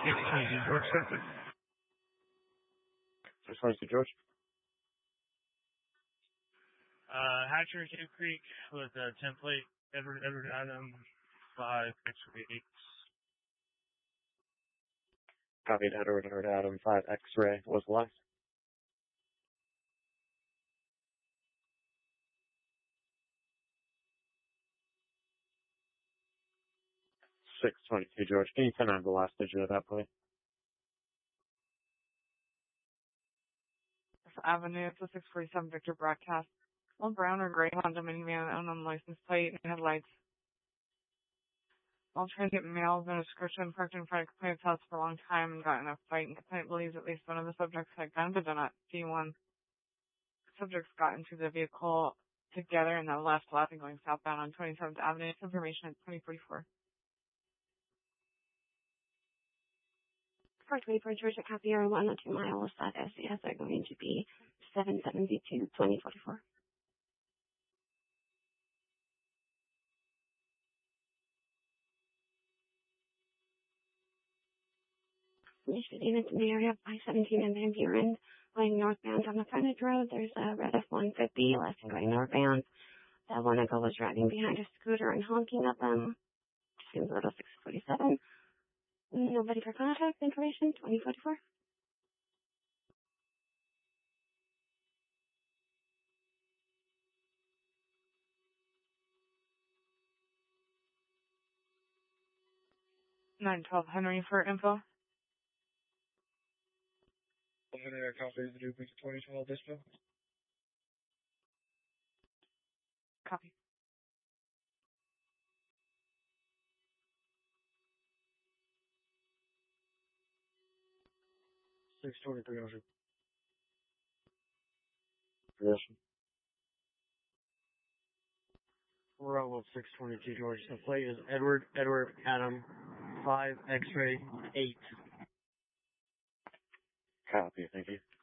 622 George Center. 622 George. Hatcher, Cave Creek with a template, Edward Adam, 5 X-ray 8. Copied Edward Adam, 5 X-ray. Was left. 622 George. Can you send out the last digit of that, please? Avenue, it's a 647 Victor broadcast. One brown or gray Honda minivan, unknown license plate, and headlights. All transit males in a description parked in front of complainant's house for a long time and got in a fight, and complainant believes at least one of the subjects had a gun, but did not see one. Subjects got into the vehicle together and then left, laughing, going southbound on 27th Avenue. Information at 2044. 424 Georgia, copy your 1 2 miles south SCS are going to be 772 2044. You should even in the area of I-17 and Van Buren going northbound on the frontage road. There's a red F-150 left and going northbound. That one uncle was driving behind a scooter and honking at them. Seems a little 647. Nobody for contact information, 2044. Henry for info. Henry, I copy the Duke 2012 dispo. Copy. $623. Position. Bravo 622 George. The plate is Edward Adam, 5 X-ray 8. Copy, thank you.